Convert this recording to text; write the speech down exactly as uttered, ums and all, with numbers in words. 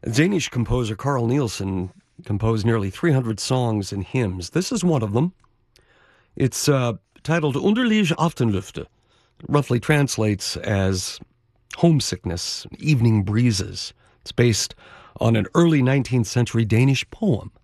Danish composer Carl Nielsen composed nearly three hundred songs and hymns. This is one of them. It's uh, titled Underlige Aftenlufte. Roughly translates as homesickness, evening breezes. It's based on an early nineteenth century Danish poem.